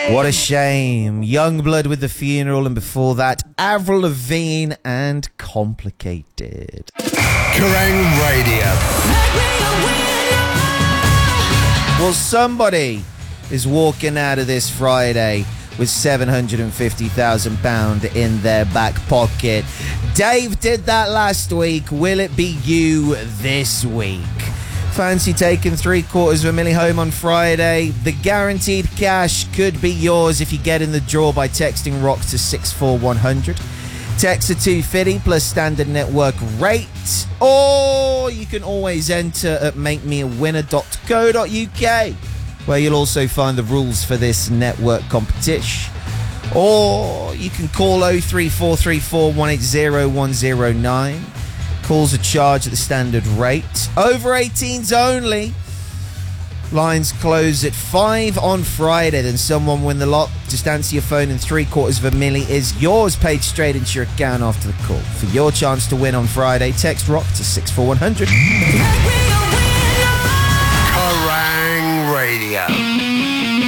What a shame. Youngblood with The Funeral, and before that, Avril Lavigne and Complicated. Kerrang Radio. Well, somebody is walking out of this Friday with £750,000 in their back pocket. Dave did that last week. Will it be you this week? Fancy taking $750,000 home on Friday? The guaranteed cash could be yours if you get in the draw by texting ROCK to 64100. Text to 250 plus standard network rate. Or you can always enter at makemeawinner.co.uk, where you'll also find the rules for this network competition. Or you can call 03434 180 109. Calls are charged at the standard rate. Over 18s only. Lines close at 5 on Friday. Then someone win the lot. Just answer your phone and $750,000 is yours, paid straight into your account after the call. For your chance to win on Friday, text ROCK to 64100.